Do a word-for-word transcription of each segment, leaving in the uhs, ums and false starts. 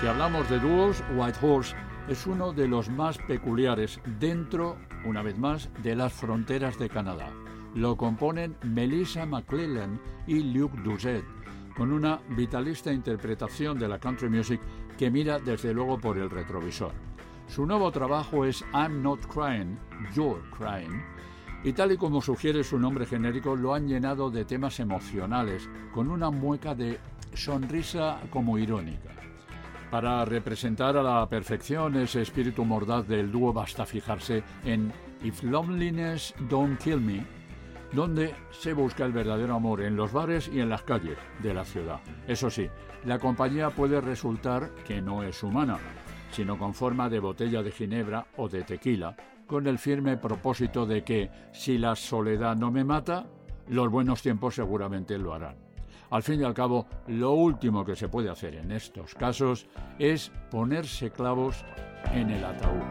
Si hablamos de dúos, White Horse es uno de los más peculiares dentro, una vez más, de las fronteras de Canadá. Lo componen Melissa McClellan y Luke Doucet, con una vitalista interpretación de la country music que mira desde luego por el retrovisor. Su nuevo trabajo es I'm Not Crying, You're Crying, y tal y como sugiere su nombre genérico, lo han llenado de temas emocionales, con una mueca de sonrisa como irónica. Para representar a la perfección ese espíritu mordaz del dúo basta fijarse en If Loneliness Don't Kill Me, donde se busca el verdadero amor en los bares y en las calles de la ciudad. Eso sí, la compañía puede resultar que no es humana, sino con forma de botella de ginebra o de tequila, con el firme propósito de que, si la soledad no me mata, los buenos tiempos seguramente lo harán. Al fin y al cabo, lo último que se puede hacer en estos casos es ponerse clavos en el ataúd.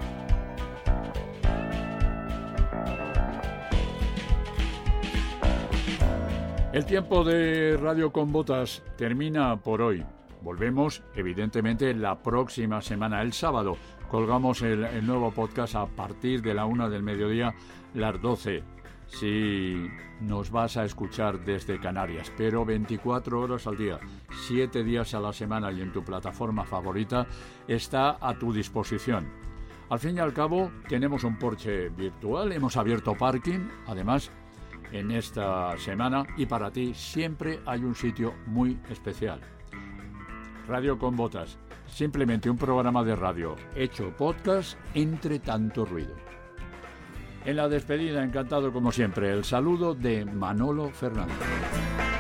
El tiempo de Radio con Botas termina por hoy. Volvemos, evidentemente, la próxima semana, el sábado. Colgamos el, el nuevo podcast a partir de la una del mediodía, las doce. Si nos vas a escuchar desde Canarias, pero veinticuatro horas al día, siete días a la semana y en tu plataforma favorita, está a tu disposición. Al fin y al cabo, tenemos un porche virtual, hemos abierto parking, además, en esta semana, y para ti siempre hay un sitio muy especial. Radio con Botas, simplemente un programa de radio hecho podcast entre tanto ruido. En la despedida, encantado como siempre, el saludo de Manolo Fernández.